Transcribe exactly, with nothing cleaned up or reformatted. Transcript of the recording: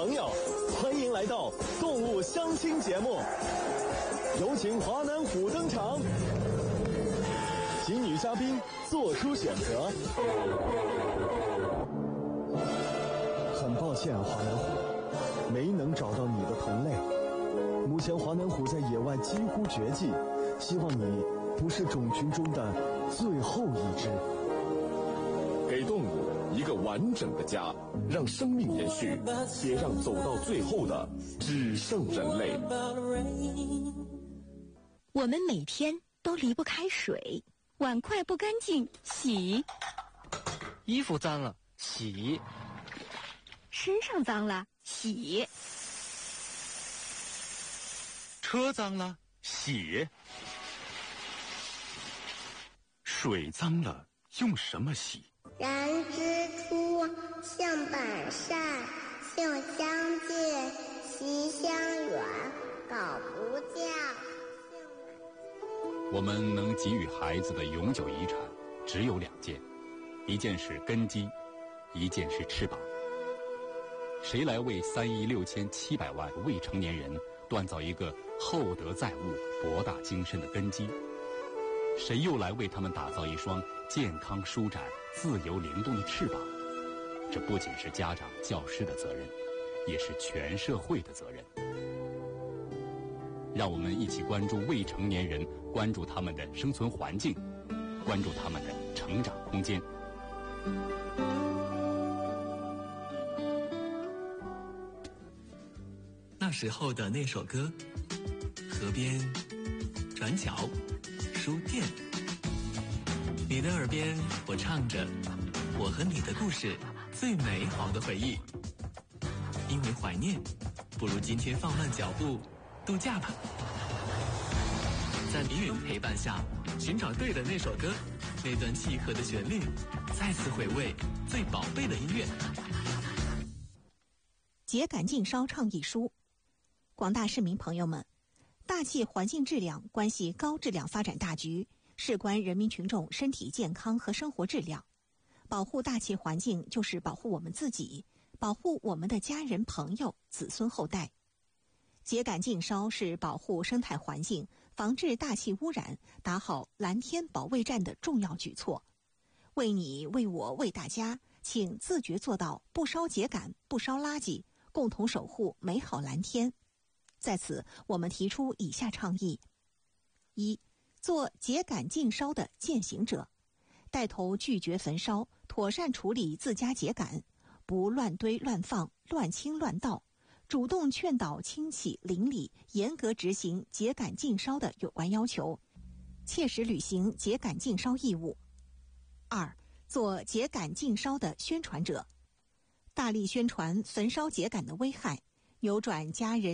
朋友，欢迎来到动物相亲节目，有请华南虎登场，请女嘉宾做出选择。很抱歉啊，华南虎，没能找到你的同类。目前华南虎在野外几乎绝迹，希望你不是种群中的最后一只。 给动物一个完整的家，让生命延续，也让走到最后的只剩人类。 我们每天都离不开水，碗筷不干净洗， 衣服脏了洗， 身上脏了洗， 车脏了洗，水脏了用什么洗？ 燃之初，性本善，性相近，习相远，苟不教。 我们能给予孩子的永久遗产只有两件，一件是根基，一件是翅膀。谁来为三亿六千七百万未成年人锻造一个厚德载物、博大精深的根基？谁又来为他们打造一双健康舒展、自由灵动的翅膀？这不仅是家长、教师的责任，也是全社会的责任。让我们一起关注未成年人，关注他们的生存环境，关注他们的成长空间。 那时候的那首歌，河边、转角、书店，你的耳边我唱着我和你的故事，最美好的回忆。因为怀念，不如今天放慢脚步度假吧。在迷云陪伴下，寻找对的那首歌，那段契合的旋律，再次回味最宝贝的音乐。 秸秆禁烧倡议书。广大市民朋友们，大气环境质量关系高质量发展大局，事关人民群众身体健康和生活质量。保护大气环境就是保护我们自己，保护我们的家人、朋友、子孙后代。秸秆禁烧是保护生态环境、防治大气污染、打好蓝天保卫战的重要举措。为你、为我、为大家，请自觉做到不烧秸秆、不烧垃圾，共同守护美好蓝天。在此，我们提出以下倡议：一、做秸秆禁烧的践行者，带头拒绝焚烧，妥善处理自家秸秆，不乱堆乱放、乱倾乱倒，主动劝导亲戚邻里严格执行秸秆禁烧的有关要求，切实履行秸秆禁烧义务。二、做秸秆禁烧的宣传者，大力宣传焚烧秸秆的危害，扭转家人